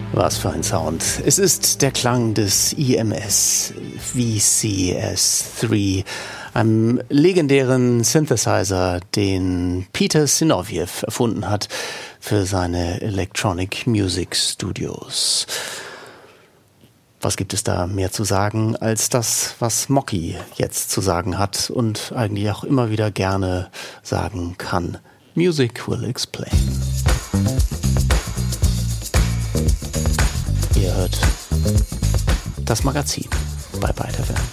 Was für ein Sound. Es ist der Klang des IMS VCS3, einem legendären Synthesizer, den Peter Zinoviev erfunden hat für seine Electronic Music Studios. Was gibt es da mehr zu sagen als das, was Mocky jetzt zu sagen hat und eigentlich auch immer wieder gerne sagen kann? Music will explain. Ihr hört das Magazin bei Byte FM.